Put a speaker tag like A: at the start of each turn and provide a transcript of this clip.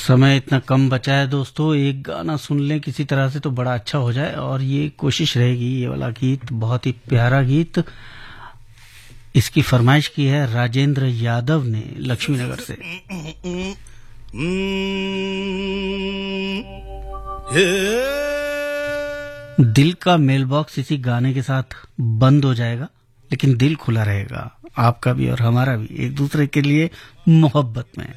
A: समय इतना कम बचा है दोस्तों, एक गाना सुन लें किसी तरह से तो बड़ा अच्छा हो जाए। और ये कोशिश रहेगी, ये वाला गीत बहुत ही प्यारा गीत, इसकी फरमाइश की है राजेंद्र यादव ने लक्ष्मीनगर से। दिल का मेल बॉक्स इसी गाने के साथ बंद हो जाएगा, लेकिन दिल खुला रहेगा, आपका भी और हमारा भी, एक दूसरे के लिए मोहब्बत में।